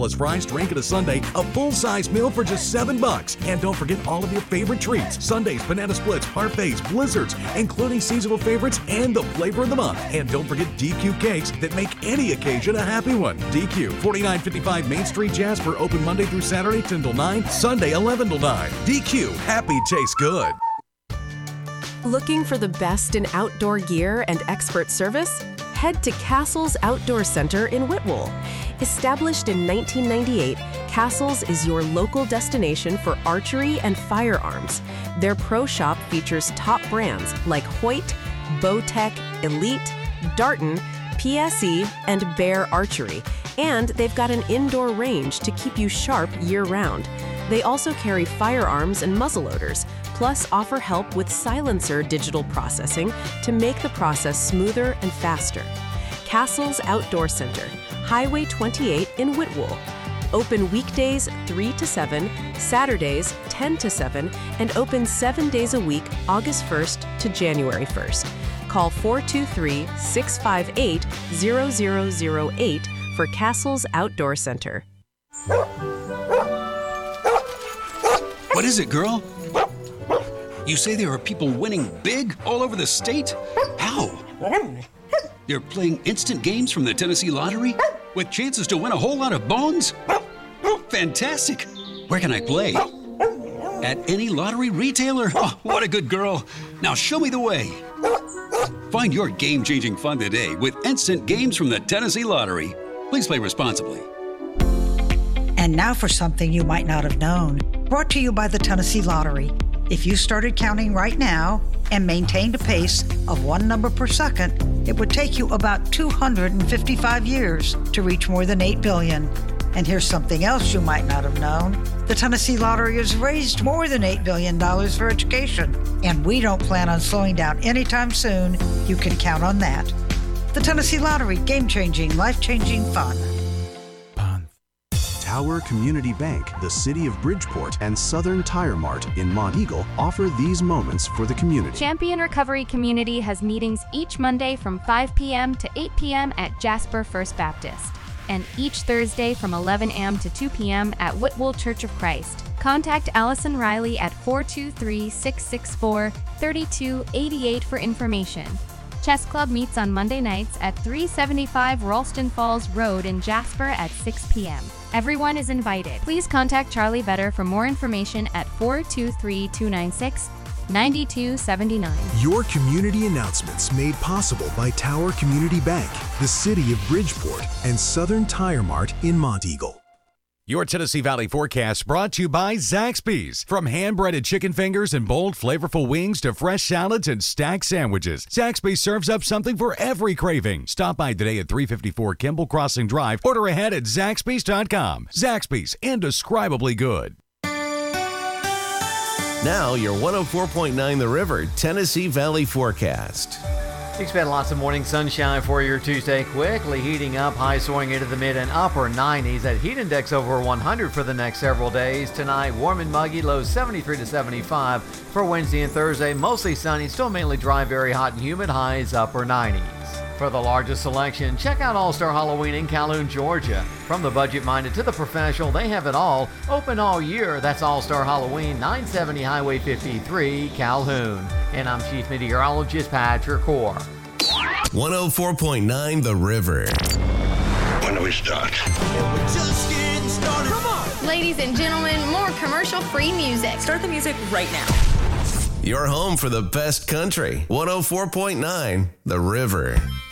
plus fries, drink, and a sundae. A full-size meal for just $7. And don't forget all of your favorite treats. Sundaes, banana splits, parfaits, blizzards, including seasonal favorites and the flavor of the month. And don't forget DQ cakes that make any occasion a happy one. DQ, 4955 Main Street, Jasper, open Monday through Saturday, 10 till 9, Sunday, 11 till 9. DQ, happy tastes good. Looking for the best in outdoor gear and expert service? Head to Castles Outdoor Center in Whitwell. Established in 1998, Castles is your local destination for archery and firearms. Their pro shop features top brands like Hoyt, Bowtech, Elite, Darton, PSE, and Bear Archery. And they've got an indoor range to keep you sharp year-round. They also carry firearms and muzzleloaders, plus offer help with silencer digital processing to make the process smoother and faster. Castles Outdoor Center, Highway 28 in Whitwell. Open weekdays 3 to 7, Saturdays 10 to 7, and open 7 days a week, August 1st to January 1st. Call 423-658-0008 for Castles Outdoor Center. What is it, girl? You say there are people winning big all over the state? How? They're playing instant games from the Tennessee Lottery with chances to win a whole lot of bones? Fantastic! Where can I play? At any lottery retailer? Oh, what a good girl. Now show me the way. Find your game-changing fun today with instant games from the Tennessee Lottery. Please play responsibly. And now for something you might not have known. Brought to you by the Tennessee Lottery. If you started counting right now and maintained a pace of 1 number per second, it would take you about 255 years to reach more than 8 billion. And here's something else you might not have known. The Tennessee Lottery has raised more than $8 billion for education, and we don't plan on slowing down anytime soon. You can count on that. The Tennessee Lottery, game-changing, life-changing fun. Tower Community Bank, the City of Bridgeport, and Southern Tire Mart in Monteagle offer these moments for the community. Champion Recovery Community has meetings each Monday from 5 p.m. to 8 p.m. at Jasper First Baptist, and each Thursday from 11 a.m. to 2 p.m. at Whitwell Church of Christ. Contact Allison Riley at 423-664-3288 for information. Chess Club meets on Monday nights at 375 Ralston Falls Road in Jasper at 6 p.m. Everyone is invited. Please contact Charlie Vetter for more information at 423-296-9279. Your community announcements made possible by Tower Community Bank, the City of Bridgeport, and Southern Tire Mart in Monteagle. Your Tennessee Valley forecast brought to you by Zaxby's. From hand-breaded chicken fingers and bold, flavorful wings to fresh salads and stacked sandwiches, Zaxby's serves up something for every craving. Stop by today at 354 Kimball Crossing Drive. Order ahead at Zaxby's.com. Zaxby's, indescribably good. Now your 104.9 The River Tennessee Valley forecast. Expect lots of morning sunshine for your Tuesday. Quickly heating up, highs soaring into the mid and upper 90s. That heat index over 100 for the next several days. Tonight, warm and muggy, lows 73 to 75. For Wednesday and Thursday, mostly sunny, still mainly dry, very hot and humid, highs upper 90s. For the largest selection, check out All-Star Halloween in Calhoun, Georgia. From the budget-minded to the professional, they have it all. Open all year. That's All-Star Halloween, 970 Highway 53, Calhoun. And I'm Chief Meteorologist Patrick Core. 104.9 The River. When do we start? We're just getting started. Come on. Ladies and gentlemen, more commercial-free music. Start the music right now. Your home for the best country. 104.9 The River.